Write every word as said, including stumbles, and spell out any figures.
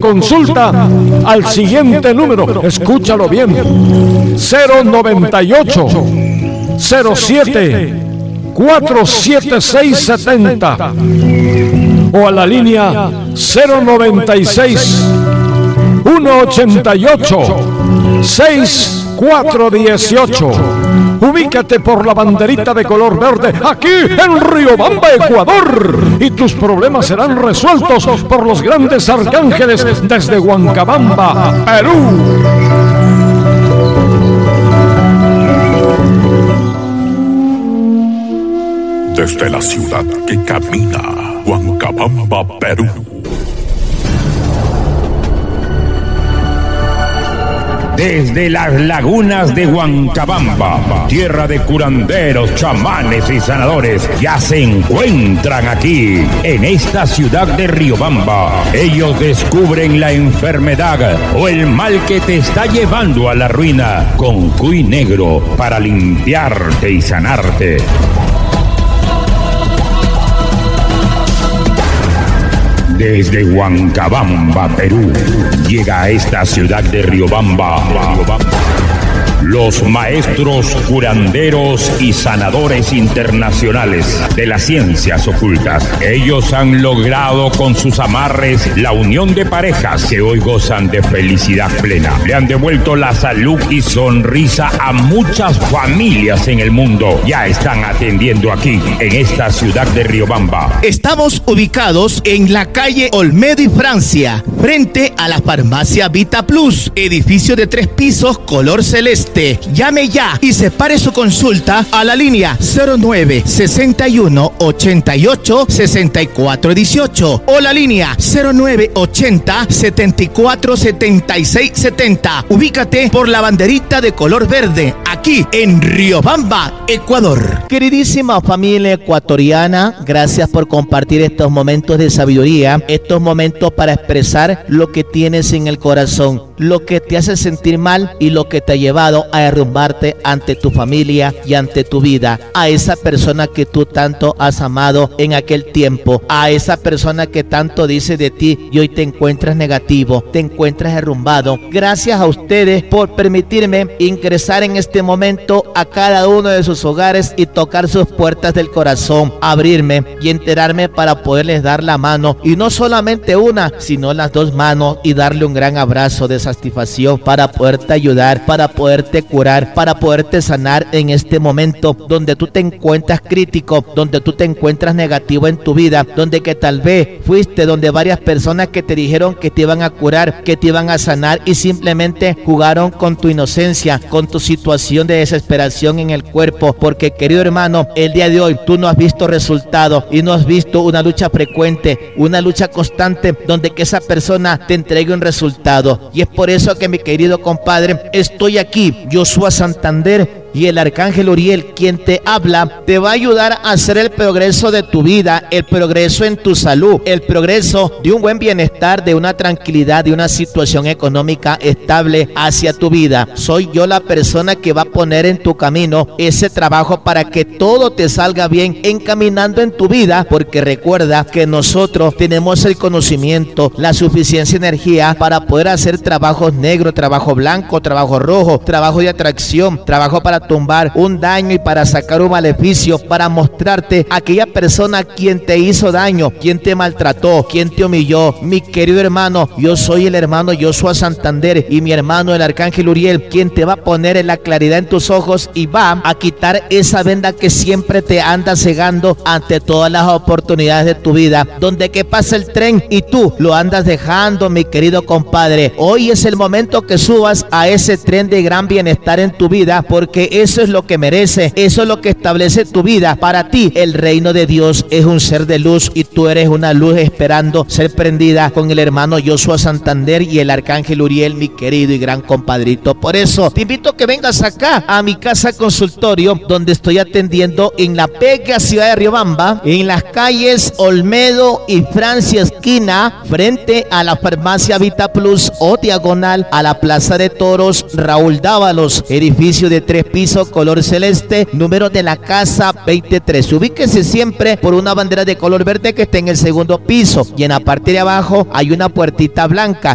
consulta al siguiente número, escúchalo bien, cero noventa y ocho, cero siete, cuatro siete seis setenta, o a la línea cero noventa y seis, uno ochenta y ocho, seis cuatro dieciocho. Ubícate por la banderita de color verde aquí en Riobamba, Ecuador, y tus problemas serán resueltos por los grandes arcángeles desde Huancabamba, Perú. Desde la ciudad que camina, Huancabamba, Perú. Desde las lagunas de Huancabamba, tierra de curanderos, chamanes y sanadores, ya se encuentran aquí, en esta ciudad de Riobamba. Ellos descubren la enfermedad o el mal que te está llevando a la ruina con cuy negro para limpiarte y sanarte. Desde Huancabamba, Perú, llega a esta ciudad de Riobamba los maestros curanderos y sanadores internacionales de las ciencias ocultas. Ellos han logrado con sus amarres la unión de parejas que hoy gozan de felicidad plena. Le han devuelto la salud y sonrisa a muchas familias en el mundo. Ya están atendiendo aquí, en esta ciudad de Riobamba. Estamos ubicados en la calle Olmedo y Francia, frente a la farmacia Vita Plus, edificio de tres pisos color celeste. Llame ya y separe su consulta a la línea cero nueve, sesenta y uno, ochenta y ocho, sesenta y cuatro dieciocho o la línea cero nueve, ochenta, setenta y cuatro, setenta y seis setenta. Ubícate por la banderita de color verde, aquí en Riobamba, Ecuador. Queridísima familia ecuatoriana, gracias por compartir estos momentos de sabiduría, estos momentos para expresar lo que tienes en el corazón, lo que te hace sentir mal y lo que te ha llevado a derrumbarte ante tu familia y ante tu vida, a esa persona que tú tanto has amado en aquel tiempo, a esa persona que tanto dice de ti y hoy te encuentras negativo, te encuentras derrumbado. Gracias a ustedes por permitirme ingresar en este momento a cada uno de sus hogares y tocar sus puertas del corazón, abrirme y enterarme para poderles dar la mano, y no solamente una, sino las dos manos, y darle un gran abrazo de satisfacción para poderte ayudar, para poderte curar, para poderte sanar en este momento donde tú te encuentras crítico, donde tú te encuentras negativo en tu vida, donde que tal vez fuiste donde varias personas que te dijeron que te iban a curar, que te iban a sanar, y simplemente jugaron con tu inocencia, con tu situación de desesperación en el cuerpo, porque querido hermano, el día de hoy tú no has visto resultados y no has visto una lucha frecuente, una lucha constante donde que esa persona te entregue un resultado. Y es por eso que, mi querido compadre, estoy aquí, Joshua Santander, y el arcángel Uriel, quien te habla, te va a ayudar a hacer el progreso de tu vida, el progreso en tu salud, el progreso de un buen bienestar, de una tranquilidad, de una situación económica estable hacia tu vida. Soy yo la persona que va a poner en tu camino ese trabajo para que todo te salga bien encaminando en tu vida, porque recuerda que nosotros tenemos el conocimiento, la suficiencia energía para poder hacer trabajos negros, trabajo blanco, trabajo rojo, trabajo de atracción, trabajo para tumbar un daño y para sacar un maleficio, para mostrarte a aquella persona quien te hizo daño, quien te maltrató, quien te humilló. Mi querido hermano, yo soy el hermano Joshua Santander, y mi hermano el arcángel Uriel, quien te va a poner en la claridad en tus ojos y va a quitar esa venda que siempre te anda cegando ante todas las oportunidades de tu vida, donde que pasa el tren y tú lo andas dejando. Mi querido compadre, hoy es el momento que subas a ese tren de gran bienestar en tu vida, porque eso es lo que merece, eso es lo que establece tu vida. Para ti el reino de Dios es un ser de luz, y tú eres una luz esperando ser prendida con el hermano Joshua Santander y el arcángel Uriel, mi querido y gran compadrito. Por eso te invito a que vengas acá a mi casa consultorio, donde estoy atendiendo en la bella ciudad de Riobamba, en las calles Olmedo y Francia esquina, frente a la farmacia Vita Plus, o diagonal a la plaza de toros Raúl Dávalos, edificio de tres pisos color celeste, número de la casa veintitrés. Ubíquese siempre por una bandera de color verde que está en el segundo piso, y en la parte de abajo hay una puertita blanca.